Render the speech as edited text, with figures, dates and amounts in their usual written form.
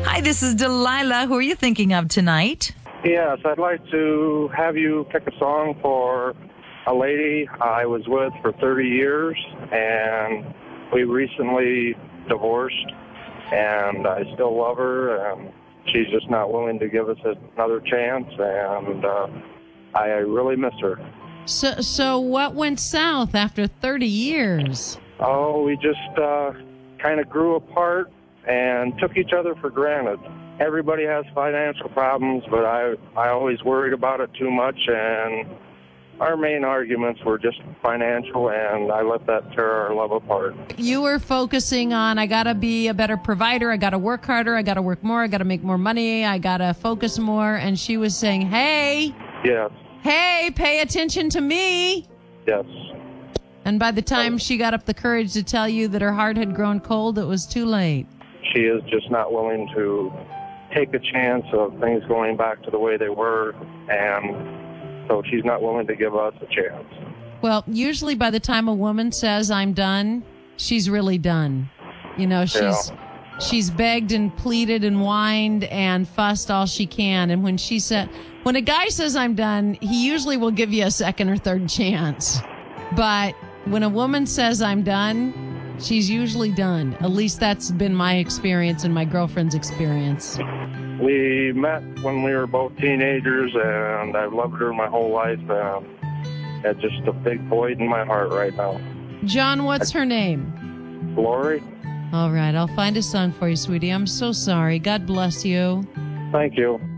Hi, this is Delilah. Who are you thinking of tonight? Yes, I'd like to have you pick a song for a lady I was with for 30 years, and we recently divorced, and I still love her, and she's just not willing to give us another chance, and I really miss her. So what went south after 30 years? Oh, we just kind of grew apart and took each other for granted. Everybody has financial problems, but I always worried about it too much, and our main arguments were just financial, and I let that tear our love apart. You were focusing on, I got to be a better provider, I got to work harder, I got to work more, I got to make more money, I got to focus more, and she was saying, hey, Yes, pay attention to me. yes. And by the time she got up the courage to tell you that her heart had grown cold, it was too late. She is just not willing to take a chance of things going back to the way they were, and so she's not willing to give us a chance. Well, usually by the time a woman says, I'm done, she's really done. You know, she's begged and pleaded and whined and fussed all she can. And when a guy says, I'm done, he usually will give you a second or third chance. But when a woman says, I'm done, she's usually done. At least that's been my experience and my girlfriend's experience. We met when we were both teenagers, and I've loved her my whole life, and it's just a big void in my heart right now. John, what's her name? Lori? All right, I'll find a song for you, sweetie. I'm so sorry. God bless you. Thank you.